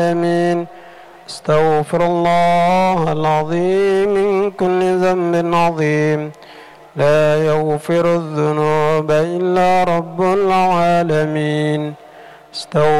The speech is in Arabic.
آمين. استغفر الله العظيم من كل ذنب عظيم، لا يغفر الذنوب إلا رب العالمين.